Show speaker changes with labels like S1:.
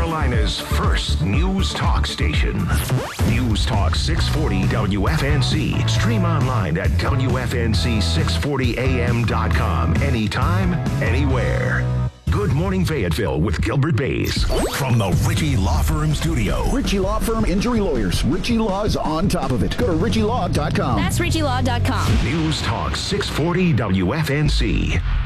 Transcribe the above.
S1: Carolina's first news talk station. News Talk 640 WFNC. Stream online at WFNC640am.com. Anytime, anywhere. Good Morning Fayetteville with Gilbert Bays. From the Ritchie Law Firm studio.
S2: Ritchie Law Firm Injury Lawyers. Ritchie Law is on top of it. Go to ritchielaw.com.
S3: That's ritchielaw.com.
S1: News Talk 640 WFNC.